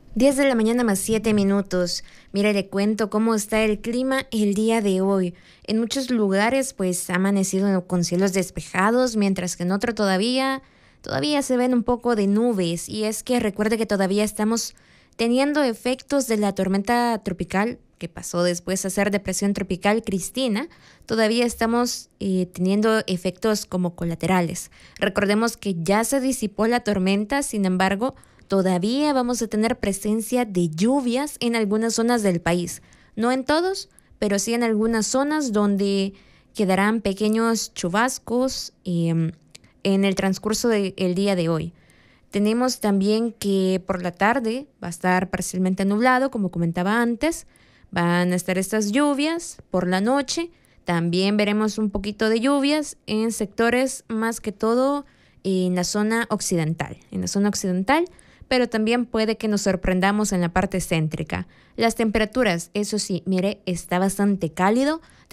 10 de la mañana más 7 minutos. Mira, le cuento cómo está el clima el día de hoy. En muchos lugares pues ha amanecido con cielos despejados, mientras que en otro todavía se ven un poco de nubes. Y es que recuerde que todavía estamos teniendo efectos de la tormenta tropical que pasó después a ser depresión tropical Cristina. Todavía estamos teniendo efectos como colaterales. Recordemos que ya se disipó la tormenta, sin embargo, todavía vamos a tener presencia de lluvias en algunas zonas del país. No en todos, pero sí en algunas zonas donde quedarán pequeños chubascos en el transcurso del día de hoy. Tenemos también que por la tarde va a estar parcialmente nublado, como comentaba antes. Van a estar estas lluvias por la noche. También veremos un poquito de lluvias en sectores más que todo en la zona occidental. Pero también puede que nos sorprendamos en la parte céntrica. Las temperaturas, eso sí, mire, está bastante cálido.